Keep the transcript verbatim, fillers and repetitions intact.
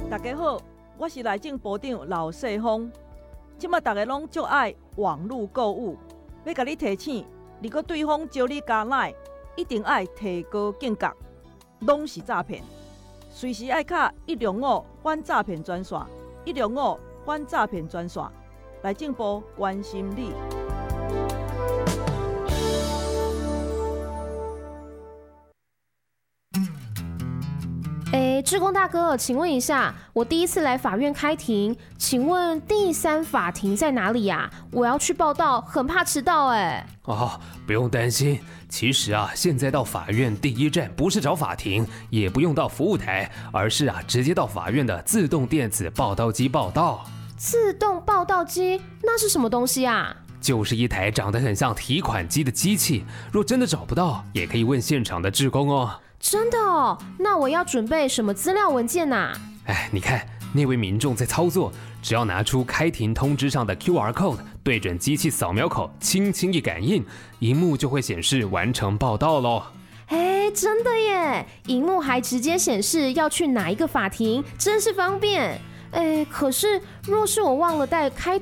大家好，我是内政部长老世峰。即马大家拢足爱网络购物，要甲你提醒，如果对方招你加赖，一定爱提高警觉，拢是诈骗。随时爱卡一零五反诈骗专线，一零五反诈骗专线，内政部关心你。 哎，志工大哥，请问一下，我第一次来法院开庭，请问第三法庭在哪里呀？我要去报到，很怕迟到哎。 哦，不用担心，其实啊，现在到法院第一站不是找法庭，也不用到服务台，而是啊，直接到法院的自动电子报到机报到。 自动报到机那是什么东西啊？ 就是一台长得很像提款机的机器，若真的找不到，也可以问现场的志工哦。 真的哦？那我要准备什么资料文件啊？ 哎，你看那位民众在操作，只要拿出开庭通知上的 Q R code， 对准机器扫描口，轻轻一感应，荧幕就会显示完成报到咯。 哎，真的耶！荧幕还直接显示要去哪一个法庭，真是方便。哎，可是若是我忘了带开